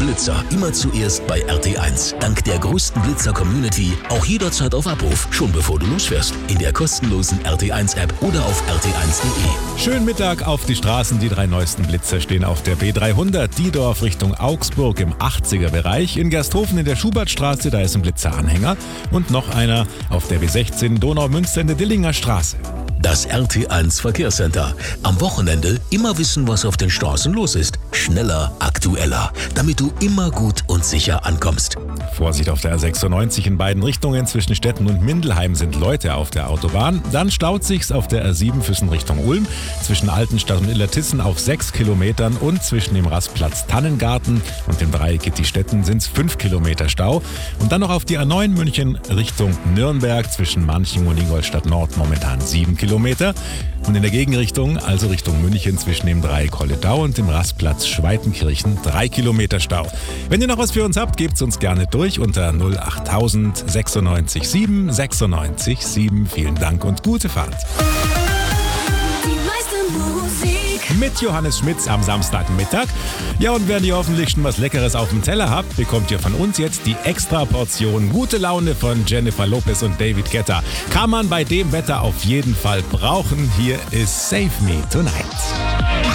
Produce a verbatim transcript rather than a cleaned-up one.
Blitzer, immer zuerst bei R T eins. Dank der größten Blitzer-Community auch jederzeit auf Abruf, schon bevor du losfährst. In der kostenlosen R T eins App oder auf r t eins punkt de. Schönen Mittag auf die Straßen. Die drei neuesten Blitzer stehen auf der B dreihundert, Diedorf Richtung Augsburg im achtziger-Bereich. In Gersthofen in der Schubertstraße, da ist ein Blitzeranhänger. Und noch einer auf der B sechzehn Donau-Münster in der Dillinger Straße. Das R T eins Verkehrscenter. Am Wochenende immer wissen, was auf den Straßen los ist. Schneller, aktueller, damit du immer gut und sicher ankommst. Vorsicht auf der R sechsundneunzig in beiden Richtungen. Zwischen Stetten und Mindelheim sind Leute auf der Autobahn. Dann staut sich's auf der R sieben Füssen Richtung Ulm. Zwischen Altenstadt und Illertissen auf sechs Kilometern und zwischen dem Rastplatz Tannengarten und dem Dreieck Gitti-Stetten sind's fünf Kilometer Stau. Und dann noch auf die A neun München Richtung Nürnberg zwischen Manching und Ingolstadt Nord momentan sieben Kilometer. Und in der Gegenrichtung, also Richtung München zwischen dem Dreieck Holledau und dem Rastplatz Schweitenkirchen, drei Kilometer Stau. Wenn ihr noch was für uns habt, gebt's uns gerne durch unter null achttausend sechsundneunzig sieben sechsundneunzig sieben. Vielen Dank und gute Fahrt. Mit Johannes Schmitz am Samstagmittag. Ja, und wenn ihr hoffentlich schon was Leckeres auf dem Teller habt, bekommt ihr von uns jetzt die Extra-Portion gute Laune von Jennifer Lopez und David Guetta. Kann man bei dem Wetter auf jeden Fall brauchen. Hier ist Save Me Tonight.